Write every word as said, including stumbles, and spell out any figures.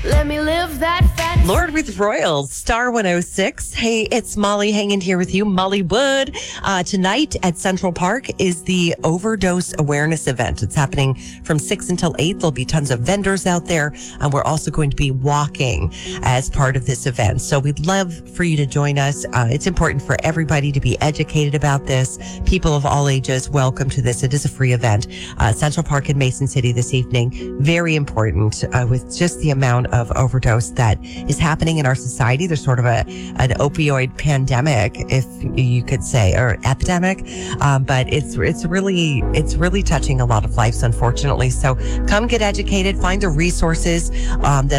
Let me live that fantasy. Lord with Royals, Star one oh six. Hey, it's Molly hanging here with you, Molly Wood. Uh, tonight at Central Park is the Overdose Awareness Event. It's happening from six until eight. There'll be tons of vendors out there, and we're also going to be walking as part of this event. So we'd love for you to join us. Uh, it's important for everybody to be educated about this. People of all ages, welcome to this. It is a free event. Uh, Central Park in Mason City this evening. Very important uh, with just the amount of overdose that is happening in our society. There's sort of a an opioid pandemic, if you could say, or epidemic. Um, but it's it's really it's really touching a lot of lives, unfortunately. So come get educated, find the resources um, that